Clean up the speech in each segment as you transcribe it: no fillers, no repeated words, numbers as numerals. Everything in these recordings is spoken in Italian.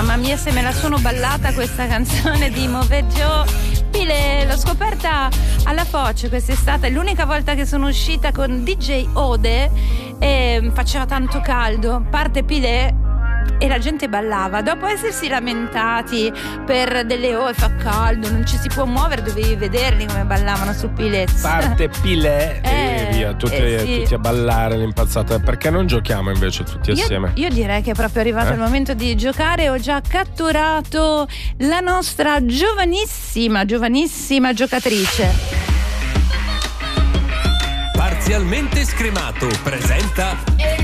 Mamma mia, se me la sono ballata questa canzone di Moveggio Pile. L'ho scoperta alla Foce quest'estate, l'unica volta che sono uscita con DJ Ode e faceva tanto caldo, parte Pile e la gente ballava. Dopo essersi lamentati per delle ore, fa caldo, non ci si può muovere, dovevi vederli come ballavano su Pilez. Parte Pilè e via, tutti a ballare l'impazzata. Perché non giochiamo invece tutti assieme? Io direi che è proprio arrivato il momento di giocare. Ho già catturato la nostra giovanissima giocatrice. Parzialmente scremato presenta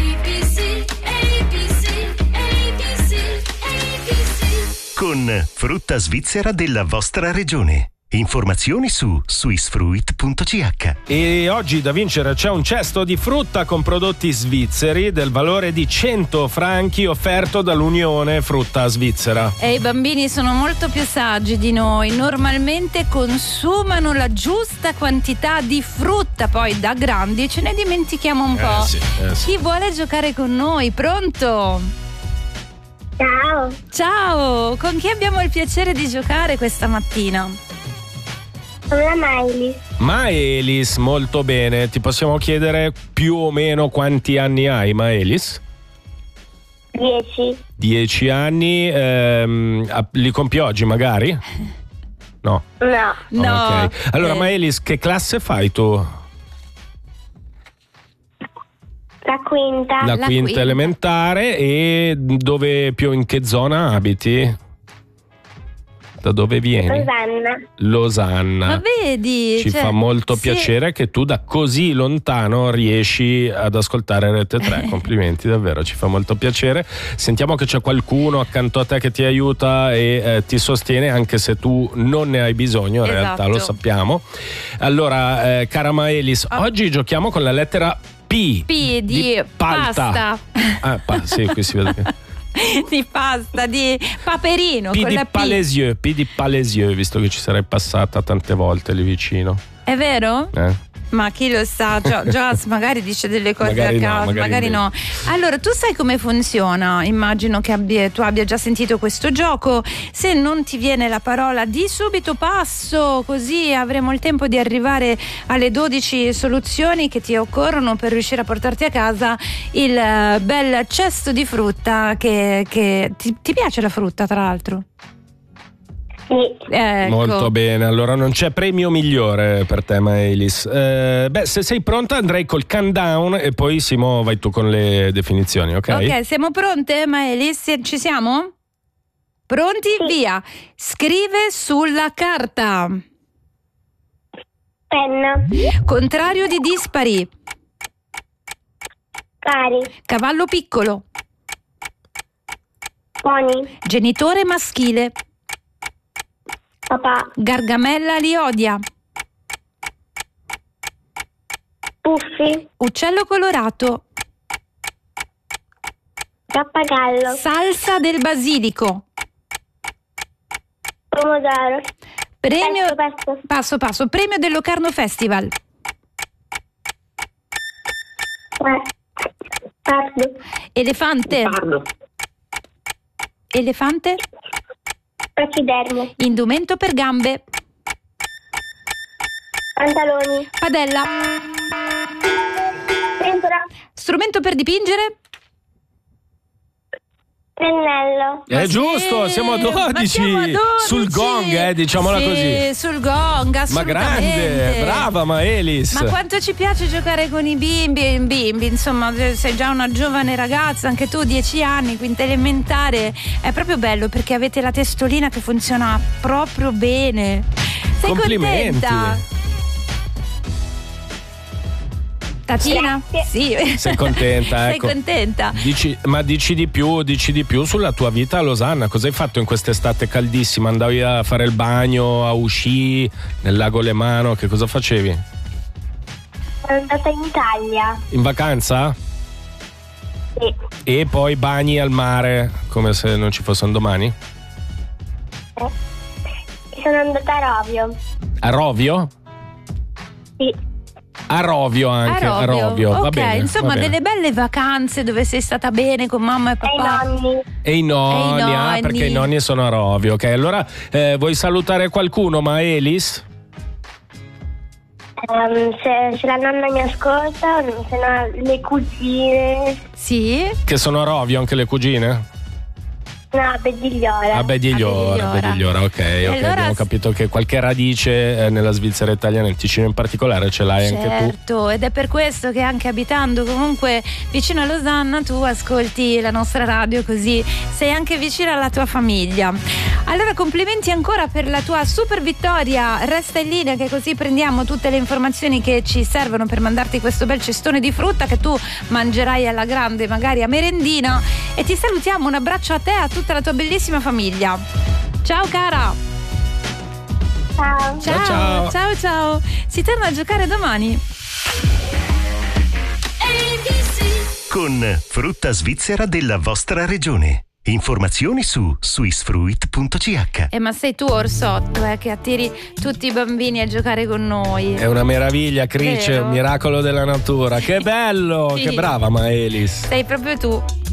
con frutta svizzera della vostra regione. Informazioni su swissfruit.ch. E oggi da vincere c'è un cesto di frutta con prodotti svizzeri del valore di 100 franchi offerto dall'Unione Frutta Svizzera. E i bambini sono molto più saggi di noi, normalmente consumano la giusta quantità di frutta, poi da grandi ce ne dimentichiamo un po'. Sì. Chi vuole giocare con noi? Pronto? Ciao, con chi abbiamo il piacere di giocare questa mattina? Con la Maelis. Maelis, molto bene. Ti possiamo chiedere più o meno quanti anni hai, Maelis? 10. 10 anni, li compi oggi magari? No. No. Ok. Allora Maelis, che classe fai tu? La quinta elementare. E in che zona abiti? Da dove vieni? Losanna. Ma vedi? Ci fa molto piacere che tu da così lontano riesci ad ascoltare Rete 3. Complimenti, davvero, ci fa molto piacere. Sentiamo che c'è qualcuno accanto a te che ti aiuta e ti sostiene, anche se tu non ne hai bisogno, in realtà lo sappiamo. Allora, cara Maelis, oggi giochiamo con la lettera P di palta. Pasta. Sì, qui si vede che di pasta, di paperino. P di Palesieux, visto che ci sarei passata tante volte lì vicino. È vero? Ma chi lo sa, Gios magari dice delle cose magari a caso, magari no. Allora, tu sai come funziona? Immagino che tu abbia già sentito questo gioco. Se non ti viene la parola, di subito passo, così avremo il tempo di arrivare alle 12 soluzioni che ti occorrono per riuscire a portarti a casa il bel cesto di frutta che ti piace la frutta, tra l'altro? Ecco. Molto bene, allora non c'è premio migliore per te, Maelis. Se sei pronta andrei col countdown e poi Simo vai tu con le definizioni, ok? Ok, siamo pronte, Maelis? Ci siamo? Pronti? Sì. Via. Scrive sulla carta. Penna. Contrario di dispari. Pari. Cavallo piccolo. Pony. Genitore maschile. Papà. Gargamella li odia. Puffi. Uccello colorato. Pappagallo. Salsa del basilico. Pomodoro. Premio. Passo. Passo. Premio del Locarno Festival. Pardo. Elefante. Elefante. Pachidermo. Indumento per gambe. Pantaloni. Padella. Tempera. Strumento per dipingere. Pennello. È giusto, siamo a 12. Sul gong, diciamola così. Sì, sul gong, assolutamente. Ma grande, brava Maelis. Ma quanto ci piace giocare con i bimbi, insomma, sei già una giovane ragazza, anche tu 10 anni, quinta elementare, è proprio bello perché avete la testolina che funziona proprio bene. Sei Complimenti. contenta? Tatina? Sì. Sei contenta, ecco. Sei contenta? Dici di più sulla tua vita a Losanna. Cosa hai fatto in quest'estate caldissima? Andavi a fare il bagno a Usci, nel lago Lemano? Che cosa facevi? Sono andata in Italia. In vacanza? Sì. E poi bagni al mare, come se non ci fosse un domani? Sono andata a Rovio. A Rovio? Sì. A Rovio anche. A Rovio. Ok, Va bene, insomma, va bene. delle belle vacanze dove sei stata bene con mamma e E i papà. nonni. E i nonni, E i nonni. perché i nonni sono a Rovio. Ok, allora vuoi salutare qualcuno, Maelis? Se la nonna mi ascolta, se no le cugine. Sì? Che sono a Rovio anche le cugine? No, a Bedigliora. A Bedigliora, A Bedigliora. ok, allora abbiamo capito che qualche radice nella Svizzera italiana, nel Ticino in particolare, ce l'hai anche tu. Certo, ed è per questo che anche abitando comunque vicino a Losanna tu ascolti la nostra radio, così sei anche vicino alla tua famiglia. Allora complimenti ancora per la tua super vittoria, resta in linea che così prendiamo tutte le informazioni che ci servono per mandarti questo bel cestone di frutta che tu mangerai alla grande, magari a merendina, e ti salutiamo, un abbraccio a te e a tutta la tua bellissima famiglia. Ciao cara. Ciao. Ciao. Ciao ciao. Si torna a giocare domani. Con frutta svizzera della vostra regione. Informazioni su swissfruit.ch. Ma sei tu Orsotto che attiri tutti i bambini a giocare con noi. È una meraviglia, Crice, Vero? miracolo della natura. Che bello, Sì. che brava Maelis. Sei proprio tu.